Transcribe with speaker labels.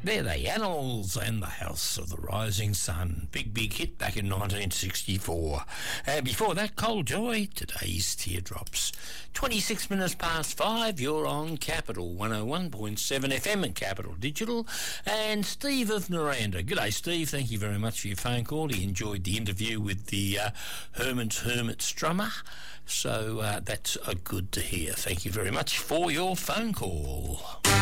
Speaker 1: They're the Animals and the House of the Rising Sun. Big hit back in 1964. Before that, Cold Joy, Today's Teardrops. 26 minutes past 5, you're on Capital 101.7 FM and Capital Digital. And Steve of Noranda. G'day, Steve. Thank you very much for your phone call. He enjoyed the interview with the Herman's Hermits drummer. So that's good to hear. Thank you very much for your phone call.